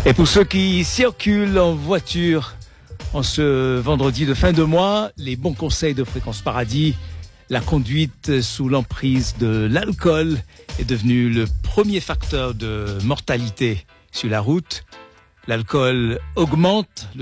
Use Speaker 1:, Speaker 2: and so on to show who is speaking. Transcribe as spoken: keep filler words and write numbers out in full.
Speaker 1: Et pour ceux qui circulent en voiture en ce vendredi de fin de mois, les bons conseils de Fréquence Paradis, la conduite sous l'emprise de l'alcool est devenue le premier facteur de mortalité sur la route. L'alcool augmente le